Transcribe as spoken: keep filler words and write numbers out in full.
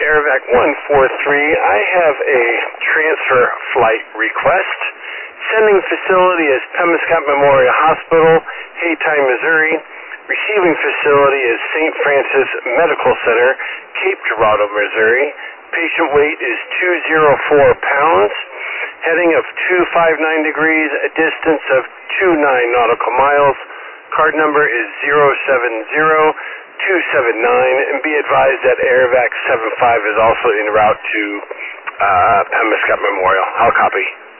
Airvac one four three. I have a transfer flight request. Sending facility is Pembescott Memorial Hospital, Haytime, Missouri. Receiving facility is Saint Francis Medical Center, Cape Girardeau, Missouri. Patient weight is two hundred four pounds. Heading of two five nine degrees, a distance of two nine nautical miles. Card number is zero seven zero two seven nine, and be advised that Airvac seven five is also en route to uh, Pembescott Memorial. I'll copy.